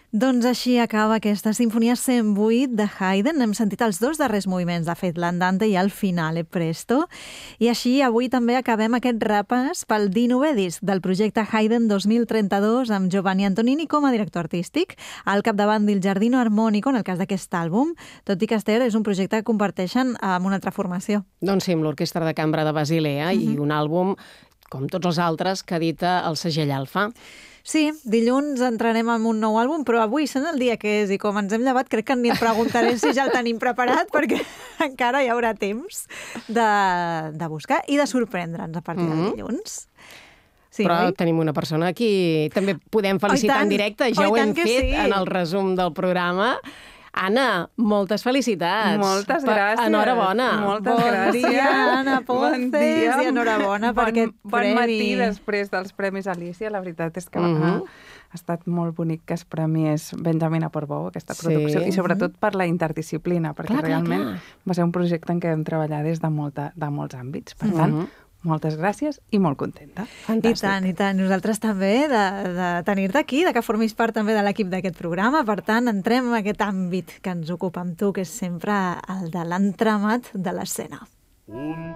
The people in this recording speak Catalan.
Doncs així acaba aquesta Sinfonia 108 de Haydn. Hem sentit els dos darrers moviments, de fet, l'Andante i el Finale Presto. I així avui també acabem aquest repàs pel 19è disc del projecte Haydn 2032 amb Giovanni Antonini com a director artístic, al capdavant del Giardino Armonico en el cas d'aquest àlbum, tot i que, Esther, és un projecte que comparteixen amb una altra formació. Doncs sí, amb l'Orquestra de Cambra de Basilea i un àlbum, com tots els altres, que edita el segell Alfa. Sí, dilluns entrarem en un nou àlbum, però avui, sent el dia que és i com ens hem llevat, crec que ni et preguntaré si ja el tenim preparat, perquè encara hi haurà temps de buscar i de sorprendre'ns a partir del dilluns. Sí, però oi? tenim una persona aquí també podem felicitar en directe, ja ho hem fet en el resum del programa. Anna, moltes felicitats. Moltes gràcies. Enhorabona. Moltes gràcies. Bon dia, Anna Ponces, i enhorabona per aquest premi. Bon matí després dels Premis Alicia. La veritat és que ha estat molt bonic que es premies Benjamina Portbou, aquesta producció, i sobretot per la interdisciplina, perquè realment va ser un projecte en què vam treballar des de molts àmbits. Per tant, moltes gràcies i molt contenta. Fantàstic. I tant. Nosaltres també de tenir-te aquí, de que formis part també de l'equip d'aquest programa. Per tant, entrem en aquest àmbit que ens ocupa amb tu, que és sempre el de l'entramat de l'escena.